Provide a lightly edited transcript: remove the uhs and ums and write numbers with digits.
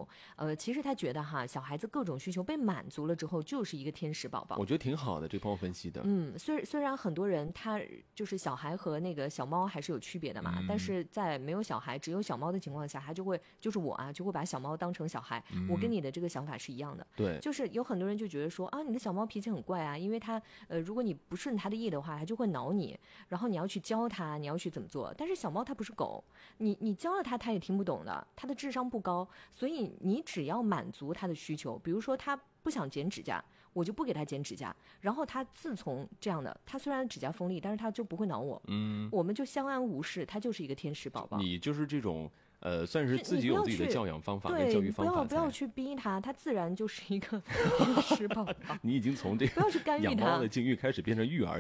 求，其实他觉得哈，小孩子各种需求被满足了之后，就是一个天使宝宝。 我觉得挺好的，这朋友分析的。 虽然很多人他就是小孩和那个小猫还是有区别的嘛，但是在没有小孩只有小猫的情况下，他就会就是我啊，就会把小猫当成小孩。我跟你的这个想法是一样的。 对， 就是有很多人就觉得说啊，你的小猫脾气很怪啊，因为它如果你不顺它的意的话，它就会挠你，然后你要去教它，你要去怎么做。但是小猫它不是狗，你教了它，它也听不懂的，它的智商不高，所以你只要满足它的需求，比如说它不想剪指甲，我就不给他剪指甲。然后他自从这样的，他虽然指甲锋利，但是他就不会挠我。我们就相安无事，他就是一个天使宝宝。 你就是这种算是自己有自己的教养方法跟教育方法。 对，不要去逼他，他自然就是一个天使宝宝。 你已经从这个不要去干预他养猫的境遇开始变成育儿